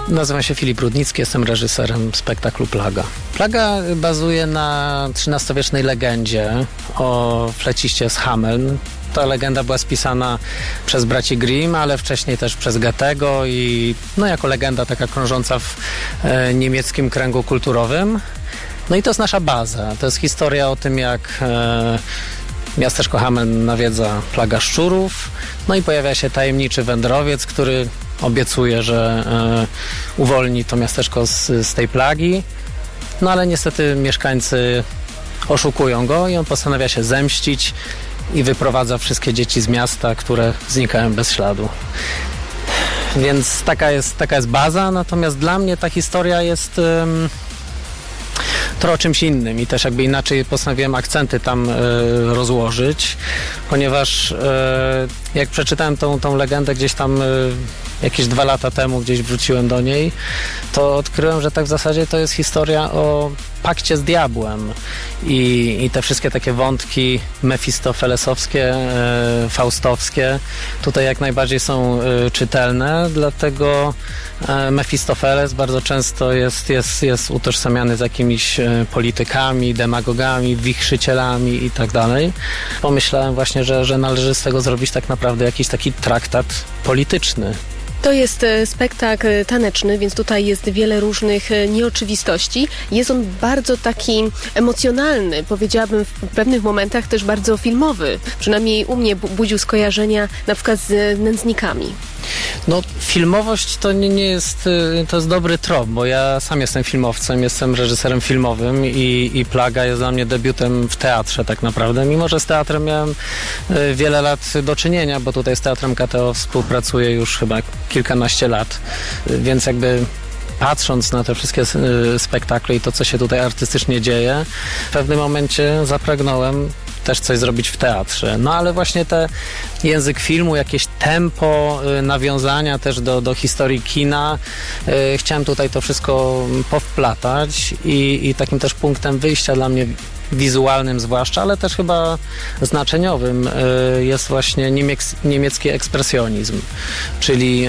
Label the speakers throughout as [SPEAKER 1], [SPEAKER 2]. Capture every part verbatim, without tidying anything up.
[SPEAKER 1] Nazywam się Filip Rudnicki, jestem reżyserem spektaklu Plaga. Plaga bazuje na trzynastowiecznej legendzie o fleciście z Hameln. Ta legenda była spisana przez braci Grimm, ale wcześniej też przez Goethego i no jako legenda taka krążąca w e, niemieckim kręgu kulturowym. No i to jest nasza baza. To jest historia o tym, jak e, miasteczko Hameln nawiedza plaga szczurów. No i pojawia się tajemniczy wędrowiec, który obiecuje, że e, uwolni to miasteczko z, z tej plagi. No ale niestety mieszkańcy oszukują go i on postanawia się zemścić i wyprowadza wszystkie dzieci z miasta, które znikają bez śladu. Więc taka jest, taka jest baza, natomiast dla mnie ta historia jest um, trochę czymś innym i też jakby inaczej postanowiłem akcenty tam y, rozłożyć, ponieważ y, jak przeczytałem tą, tą legendę gdzieś tam y, jakieś dwa lata temu, gdzieś wróciłem do niej, to odkryłem, że tak w zasadzie to jest historia o pakcie z diabłem i, i te wszystkie takie wątki mefistofelesowskie, e, faustowskie tutaj jak najbardziej są e, czytelne, dlatego e, Mefistofeles bardzo często jest, jest, jest utożsamiany z jakimiś e, politykami, demagogami, wichrzycielami i tak dalej. Pomyślałem właśnie, że, że należy z tego zrobić tak naprawdę jakiś taki traktat polityczny.
[SPEAKER 2] To jest spektakl taneczny, więc tutaj jest wiele różnych nieoczywistości. Jest on bardzo taki emocjonalny, powiedziałabym w pewnych momentach też bardzo filmowy. Przynajmniej u mnie budził skojarzenia na przykład z Nędznikami.
[SPEAKER 1] No, filmowość to nie, nie jest, to jest dobry trop, bo ja sam jestem filmowcem, jestem reżyserem filmowym i, i Plaga jest dla mnie debiutem w teatrze tak naprawdę, mimo że z teatrem miałem wiele lat do czynienia, bo tutaj z Teatrem K T O współpracuję już chyba kilkanaście lat, więc jakby patrząc na te wszystkie spektakle i to, co się tutaj artystycznie dzieje, w pewnym momencie zapragnąłem też coś zrobić w teatrze. No ale właśnie ten język filmu, jakieś tempo, nawiązania też do, do historii kina. Chciałem tutaj to wszystko powplatać i, i takim też punktem wyjścia dla mnie wizualnym zwłaszcza, ale też chyba znaczeniowym jest właśnie niemiec, niemiecki ekspresjonizm, czyli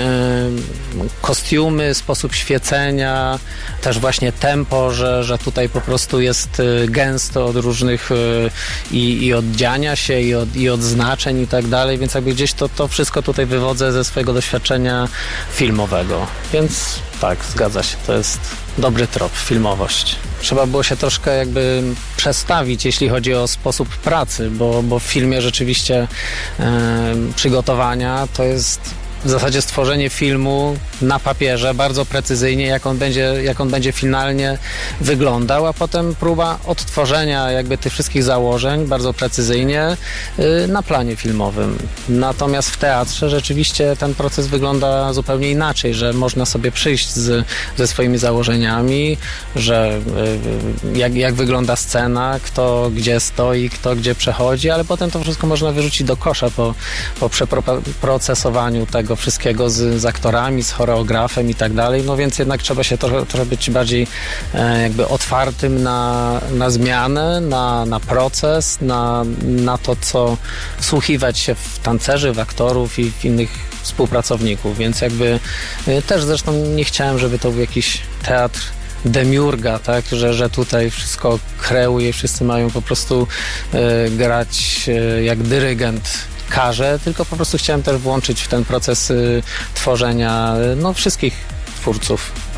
[SPEAKER 1] kostiumy, sposób świecenia, też właśnie tempo, że, że tutaj po prostu jest gęsto od różnych i, i oddziania się, i od, i od znaczeń i tak dalej, więc jakby gdzieś to, to wszystko tutaj wywodzę ze swojego doświadczenia filmowego, więc tak, zgadza się, to jest dobry trop, filmowość. Trzeba było się troszkę jakby przestawić, jeśli chodzi o sposób pracy, bo, bo w filmie rzeczywiście e, przygotowania to jest w zasadzie stworzenie filmu na papierze bardzo precyzyjnie, jak on będzie, jak on będzie finalnie wyglądał, a potem próba odtworzenia jakby tych wszystkich założeń bardzo precyzyjnie yy, na planie filmowym. Natomiast w teatrze rzeczywiście ten proces wygląda zupełnie inaczej, że można sobie przyjść z, ze swoimi założeniami, że yy, jak, jak wygląda scena, kto gdzie stoi, kto gdzie przechodzi, ale potem to wszystko można wyrzucić do kosza po, po przeprocesowaniu tego wszystkiego z, z aktorami, z choreografem i tak dalej, no więc jednak trzeba się trochę, trochę być bardziej e, jakby otwartym na, na zmianę, na, na proces, na, na to, co wsłuchiwać się w tancerzy, w aktorów i w innych współpracowników, więc jakby e, też zresztą nie chciałem, żeby to był jakiś teatr demiurga, tak, że, że tutaj wszystko kreuje, wszyscy mają po prostu e, grać e, jak dyrygent każe, tylko po prostu chciałem też włączyć w ten proces y, tworzenia no, wszystkich twórców.